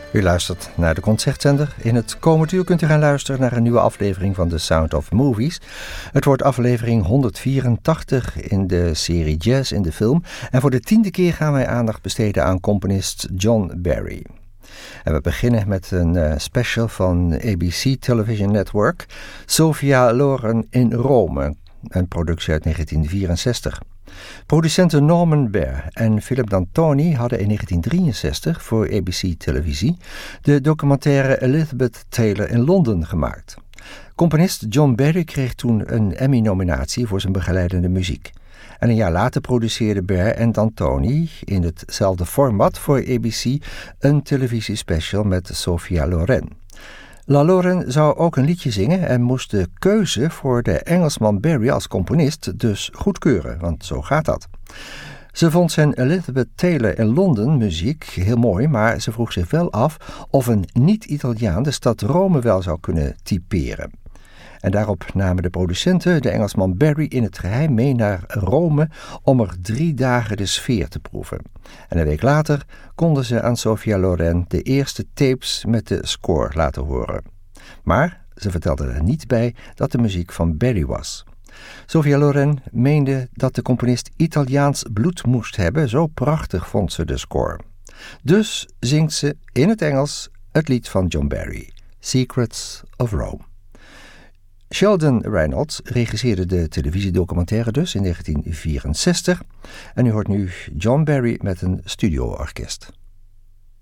U luistert naar de Concertzender. In het komend uur kunt u gaan luisteren naar een nieuwe aflevering van The Sound of Movies. Het wordt aflevering 184 in de serie Jazz in de Film. En voor de 10e keer gaan wij aandacht besteden aan componist John Barry. En we beginnen met een special van ABC Television Network, Sophia Loren in Rome, een productie uit 1964. Producenten Norman Bair en Philip D'Antoni hadden in 1963 voor ABC Televisie de documentaire Elizabeth Taylor in Londen gemaakt. Componist John Barry kreeg toen een Emmy-nominatie voor zijn begeleidende muziek. En een jaar later produceerden Bair en D'Antoni in hetzelfde format voor ABC een televisiespecial met Sophia Loren. La Loren zou ook een liedje zingen en moest de keuze voor de Engelsman Barry als componist dus goedkeuren, want zo gaat dat. Ze vond zijn Elizabeth Taylor in Londen muziek heel mooi, maar ze vroeg zich wel af of een niet-Italiaan de stad Rome wel zou kunnen typeren. En daarop namen de producenten de Engelsman Barry in het geheim mee naar Rome om er 3 dagen de sfeer te proeven. En een week later konden ze aan Sophia Loren de eerste tapes met de score laten horen. Maar ze vertelden er niet bij dat de muziek van Barry was. Sophia Loren meende dat de componist Italiaans bloed moest hebben, zo prachtig vond ze de score. Dus zingt ze in het Engels het lied van John Barry, Secrets of Rome. Sheldon Reynolds regisseerde de televisiedocumentaire dus in 1964 en u hoort nu John Barry met een studioorkest.